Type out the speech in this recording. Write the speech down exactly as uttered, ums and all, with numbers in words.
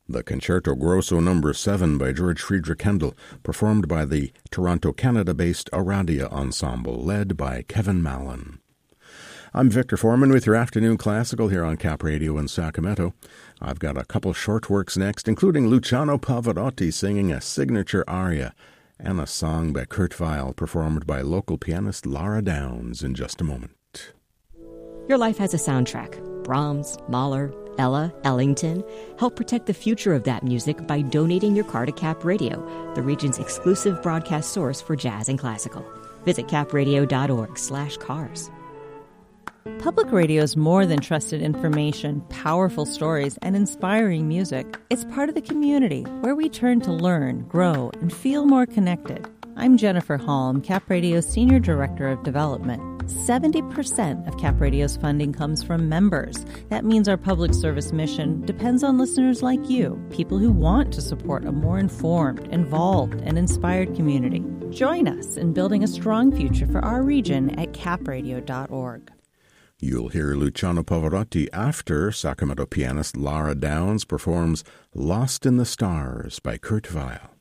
The Concerto Grosso Number seven by George Friedrich Handel, performed by the Toronto, Canada-based Aradia Ensemble, led by Kevin Mallon. I'm Victor Foreman with your Afternoon Classical here on Cap Radio in Sacramento. I've got a couple short works next, including Luciano Pavarotti singing a signature aria and a song by Kurt Weill, performed by local pianist Lara Downs, in just a moment. Your life has a soundtrack. Brahms, Mahler, Ella, Ellington. Help protect the future of that music by donating your car to Cap Radio, the region's exclusive broadcast source for jazz and classical. Visit capradio.org slash cars. Public radio is more than trusted information, powerful stories, and inspiring music. It's part of the community where we turn to learn, grow, and feel more connected. I'm Jennifer Halm, Cap Radio's Senior Director of Development. seventy percent of Cap Radio's funding comes from members. That means our public service mission depends on listeners like you, people who want to support a more informed, involved, and inspired community. Join us in building a strong future for our region at capradio dot org. You'll hear Luciano Pavarotti after Sacramento pianist Lara Downs performs Lost in the Stars by Kurt Weill.